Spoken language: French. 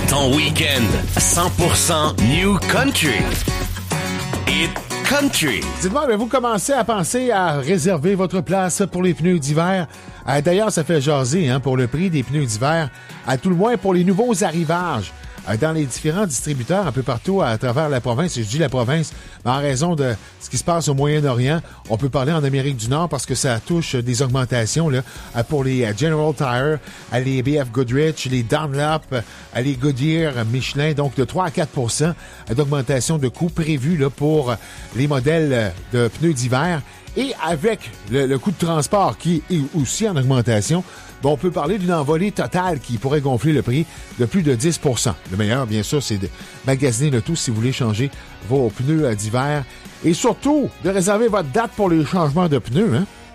Ton week-end 100% New Country. Hit Country. Dites-moi, vous commencez à penser à réserver votre place pour les pneus d'hiver? D'ailleurs, ça fait jaser pour le prix des pneus d'hiver, à tout le moins pour les nouveaux arrivages dans les différents distributeurs un peu partout à travers la province. Et je dis la province, mais en raison de ce qui se passe au Moyen-Orient, on peut parler en Amérique du Nord parce que ça touche des augmentations là, pour les General Tire, les BF Goodrich, les Dunlop, les Goodyear, Michelin, donc de 3 à 4% d'augmentation de coûts prévus là, pour les modèles de pneus d'hiver. Et avec le coût de transport qui est aussi en augmentation, on peut parler d'une envolée totale qui pourrait gonfler le prix de plus de 10%. Le meilleur, bien sûr, c'est de magasiner le tout si vous voulez changer vos pneus d'hiver. Et surtout, de réserver votre date pour les changements de pneus.